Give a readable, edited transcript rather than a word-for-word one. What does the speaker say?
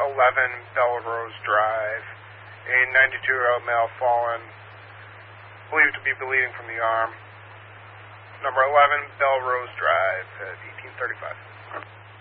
11 Belrose Drive. A 92-year-old male fallen, believed to be bleeding from the arm. Number 11 Belrose Drive at 1835.